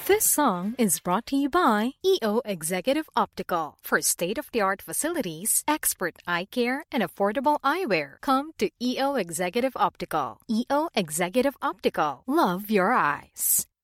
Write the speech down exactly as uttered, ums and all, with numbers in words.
This song is brought to you by E O Executive Optical. For state-of-the-art facilities, expert eye care, and affordable eyewear, come to E O Executive Optical. E O Executive Optical. Love your eyes.